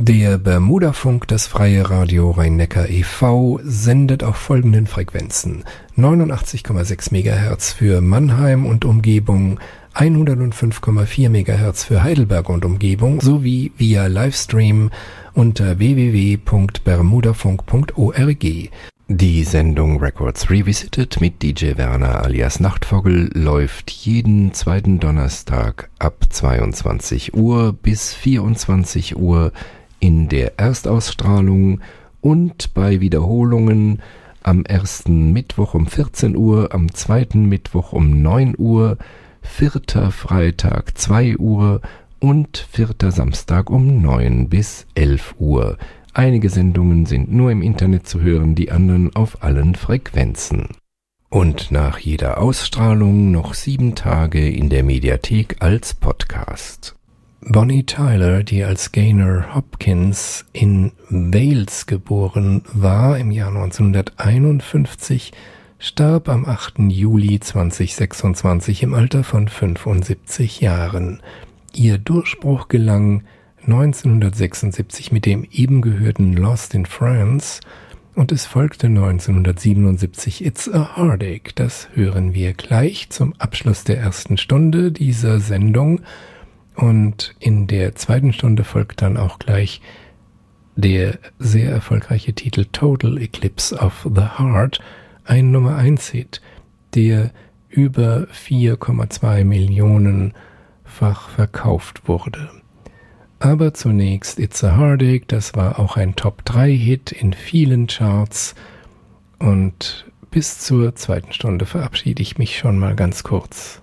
Der Bermudafunk, das Freie Radio Rhein-Neckar e.V., sendet auf folgenden Frequenzen: 89,6 MHz für Mannheim und Umgebung, 105,4 MHz für Heidelberg und Umgebung sowie via Livestream unter www.bermudafunk.org. Die Sendung Records Revisited mit DJ Werner alias Nachtvogel läuft jeden zweiten Donnerstag ab 22 Uhr bis 24 Uhr in der Erstausstrahlung und bei Wiederholungen am ersten Mittwoch um 14 Uhr, am zweiten Mittwoch um 9 Uhr, vierter Freitag 2 Uhr und vierter Samstag um 9 bis 11 Uhr. Einige Sendungen sind nur im Internet zu hören, die anderen auf allen Frequenzen. Und nach jeder Ausstrahlung noch 7 Tage in der Mediathek als Podcast. Bonnie Tyler, die als Gaynor Hopkins in Wales geboren war im Jahr 1951, starb am 8. Juli 2026 im Alter von 75 Jahren. Ihr Durchbruch gelang 1976 mit dem eben gehörten Lost in France und es folgte 1977 It's a Heartache. Das hören wir gleich zum Abschluss der ersten Stunde dieser Sendung. Und in der zweiten Stunde folgt dann auch gleich der sehr erfolgreiche Titel Total Eclipse of the Heart, ein Nummer-1-Hit, der über 4,2 Millionenfach verkauft wurde. Aber zunächst It's a Heartache, das war auch ein Top-3-Hit in vielen Charts. Und bis zur zweiten Stunde verabschiede ich mich schon mal ganz kurz.